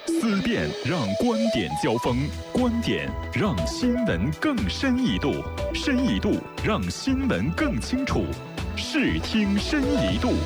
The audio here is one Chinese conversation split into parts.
思辨让观点交锋，观点让新闻更深一度，深一度让新闻更清楚。视听深一度。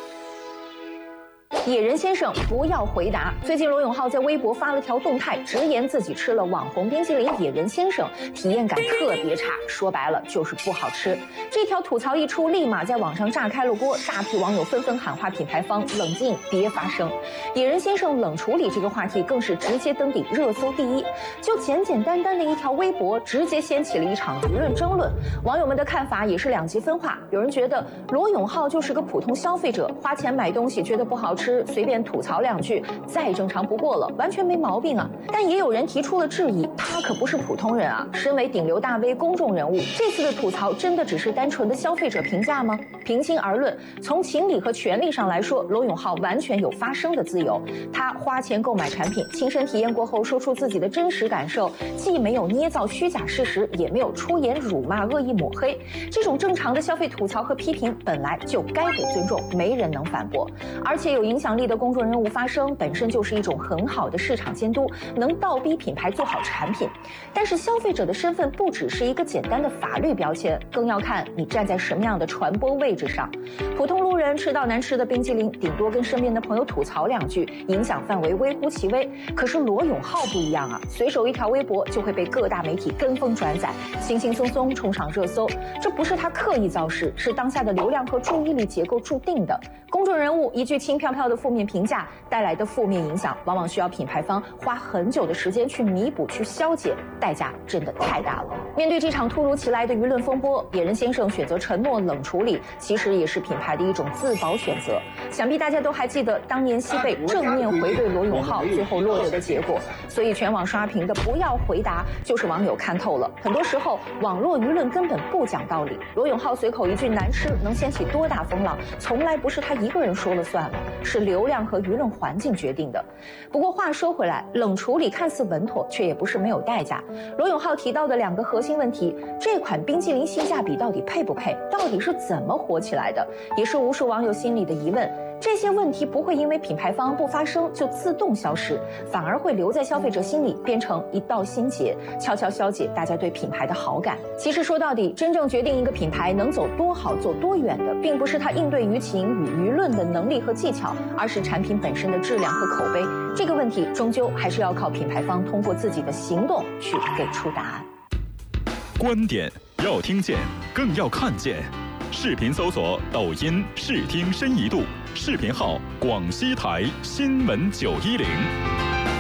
野人先生不要回答。最近罗永浩在微博发了条动态，直言自己吃了网红冰激凌野人先生，体验感特别差，说白了就是不好吃。这条吐槽一出，立马在网上炸开了锅，大批网友纷纷喊话品牌方冷静，别发声。野人先生冷处理这个话题更是直接登顶热搜第一，就简简单单的一条微博，直接掀起了一场舆论争论。网友们的看法也是两极分化，有人觉得罗永浩就是个普通消费者，花钱买东西觉得不好吃，随便吐槽两句再正常不过了，完全没毛病啊。但也有人提出了质疑，他可不是普通人啊，身为顶流大 V 公众人物，这次的吐槽真的只是单纯的消费者评价吗？平心而论，从情理和权利上来说，罗永浩完全有发声的自由。他花钱购买产品，亲身体验过后说出自己的真实感受，既没有捏造虚假事实，也没有出言辱骂恶意抹黑。这种正常的消费吐槽和批评本来就该给尊重，没人能反驳。而且有影响力的公众人物发声本身就是一种很好的市场监督，能倒逼品牌做好产品。但是消费者的身份不只是一个简单的法律标签，更要看你站在什么样的传播位置上。普通路人吃到难吃的冰激凌，顶多跟身边的朋友吐槽两句，影响范围微乎其微。可是罗永浩不一样啊，随手一条微博就会被各大媒体跟风转载，轻轻松松冲上热搜。这不是他刻意造势，是当下的流量和注意力结构注定的。公众人物一句轻飘飘的负面评价带来的负面影响，往往需要品牌方花很久的时间去弥补、去消解，代价真的太大了。面对这场突如其来的舆论风波，野人先生选择沉默冷处理，其实也是品牌的一种自保选择。想必大家都还记得当年西贝正面回怼罗永浩，最后落得的结果。所以全网刷屏的不要回答，就是网友看透了。很多时候网络舆论根本不讲道理，罗永浩随口一句难吃能掀起多大风浪，从来不是他一个人说了算了，是流量和舆论环境决定的。不过话说回来，冷处理看似稳妥，却也不是没有代价。罗永浩提到的两个核心问题，这款冰淇淋性价比到底配不配，到底是怎么火起来的，也是无数网友心里的疑问。这些问题不会因为品牌方不发声就自动消失，反而会留在消费者心里，变成一道心结，悄悄消解大家对品牌的好感。其实说到底，真正决定一个品牌能走多好走多远的，并不是它应对舆情与舆论的能力和技巧，而是产品本身的质量和口碑。这个问题终究还是要靠品牌方通过自己的行动去给出答案。 观点要听见，更要看见。视频搜索抖音视听深一度，视频号广西台新闻910。